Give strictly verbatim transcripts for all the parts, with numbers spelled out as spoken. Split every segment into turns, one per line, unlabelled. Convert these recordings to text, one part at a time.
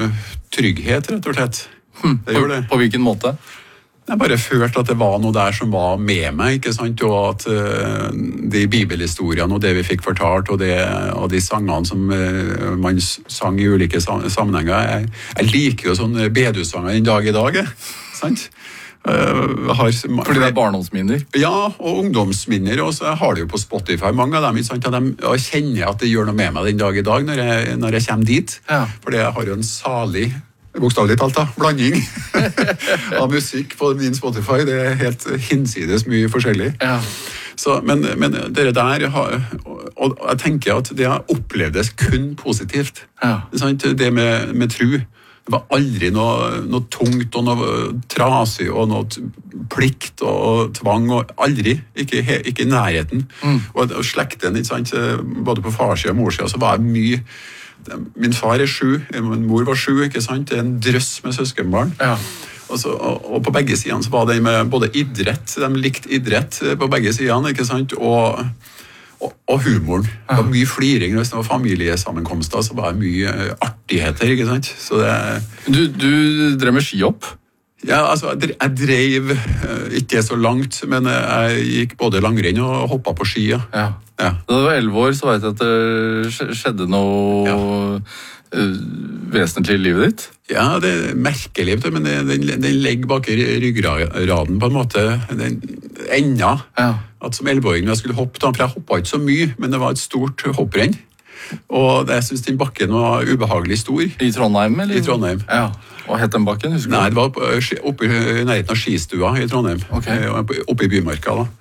trygghet, rett og slett.
Hm, på, på hvilken måte?
Jeg bare følte at det var noe der som var med meg, ikke sant? Og at uh, de bibelhistoriene og det vi fikk fortalt, og, det, og de sangene som uh, man sang i ulike sammenhenger. Jeg, jeg liker jo sånne bedussanger en dag i dag, jeg. Sant? Uh, har,
Fordi det er barndomsminner?
Ja, og ungdomsminner, og så har det jo på Spotify mange av dem, ikke sant? Og de, og jeg kjenner at det gjør noe med meg den dag i dag når jeg, når jeg kommer dit.
Ja.
For jeg har jo en salig, bokstavelig talt da, blanding av musikk på min Spotify. Det er helt hinsides mye forskjellig.
Ja.
Så, men, men dere der har, og jeg tenker at det har opplevdes kun positivt.
Ja.
Sant? Det med, med tro. Det var aldri noe, noe tungt og noe trasig og noe plikt og tvang. Og aldri. Ikke, ikke i nærheten.
Mm.
Og, og slekten, ikke sant? Både på farssiden og morssiden, så var jeg mye. Min far er sju, min mor var sju, ikke sant? Det er en drøss med søskenbarn.
Ja.
Og, så, og, og på begge sidene så var det med både idrett, de likte idrett på begge sidene, ikke sant? Og, og, og humoren. Det var mye fliring. Hvis det var familiesammenkomster, så var det mye artigheter, ikke sant? Så det...
Du, du drev med skihopp?
Ja, altså, jeg drev ikke så langt, men jeg gikk både langrenn og hoppet på ski, ja.
Ja.
Ja.
Da du var elleve år, så vet jeg at det skjedde noe ja. vesentlig i livet ditt.
Ja, det er merkelig, men den, den ligger bak i ryggraden på en måte. Den enda.
Ja.
At som elleveåring jeg skulle hoppe, da, for jeg hoppet ikke så mye, men det var et stort hopprenn. Og jeg synes den bakken var ubehagelig stor.
I Trondheim, eller?
I Trondheim.
Ja. Og het den bakken, husker du?
Nei, det var oppe i nærheten av skistua i Trondheim.
Okay.
Oppe i bymarka, da.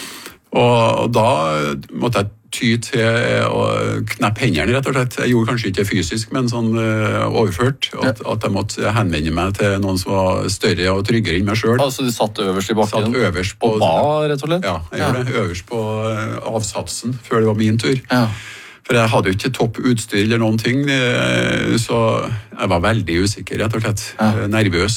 Og da måtte jeg ty til å kneppe hendene, rett og slett. Jeg gjorde kanskje ikke fysisk, men sånn overført. At, ja. At jeg måtte henvende meg til noen som var større og tryggere enn meg selv.
Altså du satt øverst i bakken?
Satt øverst på...
Og ba, rett og slett?
Ja, jeg ja. gjorde det. Øverst på avsatsen, før det var min tur.
Ja.
For jeg hadde jo ikke topp utstyr eller noen ting, så jeg var veldig usikker, rett og slett. Ja. Nervøs.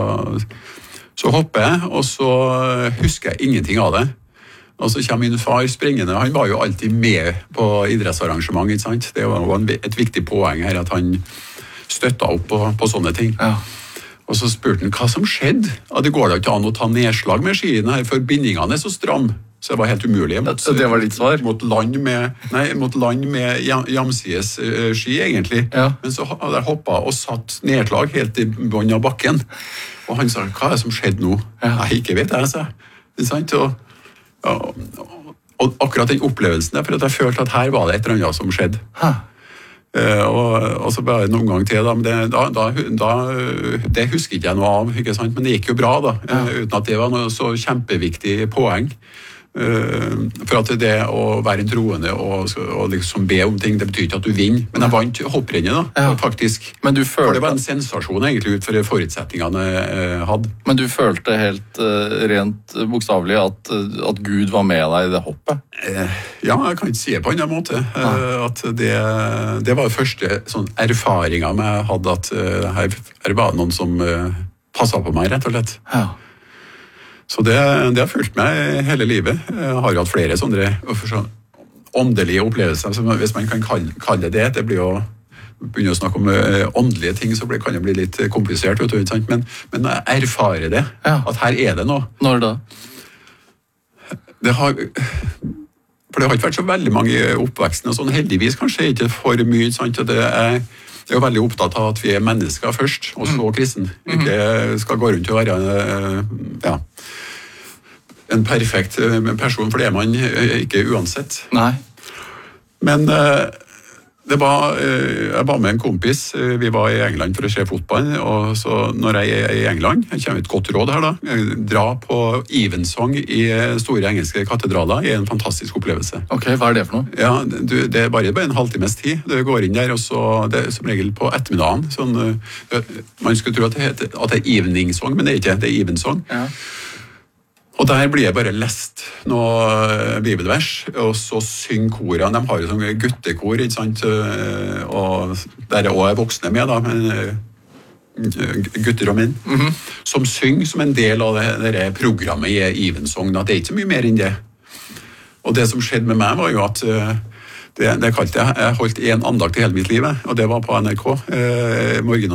Så hopper jeg, og så husker jeg ingenting av det. Og så kommer min far sprengende. Han var jo alltid med på idrettsarrangement, ikke sant? Det var et viktig poeng her, at han støttet opp på, på sånne ting.
Ja.
Og så spurte han hva som skjedde. Ja, det går da ikke an å ta nedslag med skien her, for bindingene er så stram. Så det var helt umulig. Jeg måtte,
det var ditt svar?
Mot land med, nei, mot land med jamsides uh, ski, egentlig.
Ja.
Men så hadde jeg hoppet og satt nedslag helt i bunnen av bakken. Og han sa, hva er det som skjedde nå?
Ja.
Nei, ikke vet jeg, sa jeg. Det er sant, og... Og, og akkurat den opplevelsen der, for at jeg følte at her var det et eller annet som skjedde.
Huh.
Uh, og, og så bare noen gang til, da, men det, da, da, da, det husker ikke jeg noe av, ikke sant? Men det gikk jo bra da, ja. uh, uten at det var noe så kjempeviktig poeng. Uh, for at det å være en troende og, og liksom be om ting, det betyr ikke at du vinner. Men jeg vant hopprennet da,
ja.
faktisk.
Men du følte...
For det var en sensasjon egentlig ut for forutsetningene jeg hadde.
Men du følte helt uh, rent bokstavelig at, at Gud var med deg i det hoppet?
Uh, ja, jeg kan ikke si det på en annen måte. Uh, at det, det var det første sånn, erfaringen jeg hadde, at uh, her, her var noen som uh, passet på meg, rett og slett.
Ja.
Så det, det har fulgt meg hele livet. Jeg har jo hatt flere sånne sånn, åndelige opplevelser, hvis man kan kalle, kalle det. Det blir jo, begynner å snakke om uh, åndelige ting, så blir, kan det bli litt komplisert. Vet du, ikke sant? Men, men jeg erfarer det,
ja.
At her er det noe.
Når da?
Det har... For det har ikke vært så veldig mange i oppveksten, og sånn heldigvis kanskje ikke for mye, sant? Det er... Jeg er jo veldig opptatt av at vi er mennesker først, og så kristen. Ikke skal gå rundt og være ja, en perfekt person, for det er man ikke uansett.
Nei.
Men det var, jeg var med en kompis, vi var i England for å se fotball, og så når jeg er i England, jeg kommer et godt råd her da, dra på Evensong i store engelske katedraler, er en fantastisk opplevelse.
Ok, hva er det for noe?
Ja, du, det er bare, bare en halvtimes tid. Du går inn der, og så, det er som regel på ettermiddagen. Sånn, man skulle tro at det, heter, at det er eveningssong, men det er ikke, det er Evensong.
Ja.
Og der blir jeg bare lest noe bibelvers, og så synger korene. De har jo sånne guttekor, ikke sant? Og der er også voksne med, da, men gutter og menn, mm-hmm. som synger som en del av det, det programmet i Evensong. Det er ikke så mye mer enn det. Og det som skjedde med meg var jo at det, det kalte jeg, jeg holdt en andakt i hele mitt liv, og det var på N R K, eh, morgenen.